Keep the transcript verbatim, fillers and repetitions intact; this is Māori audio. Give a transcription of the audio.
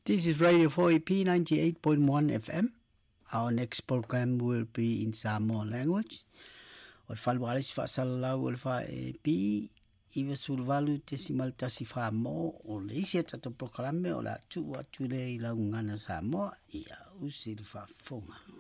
This is Radio four E P ninety-eight point one F M. Our next program will be in Samoan language. O whalwaris whaasalau o le wha e pi iwa sulvalu tesimal tasi wha mo o le isi tato proklame o la tu atu le i lau ngana Samoa ia usi le wha fonga.